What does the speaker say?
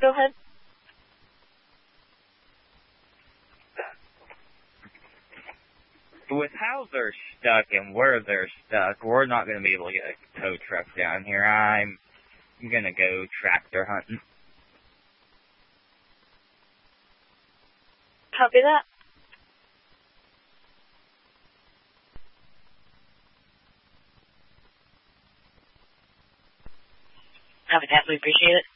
go ahead. With how they're stuck and where they're stuck, we're not going to be able to get a tow truck down here. I'm going to go tractor hunting. Copy that. Copy that. We appreciate it.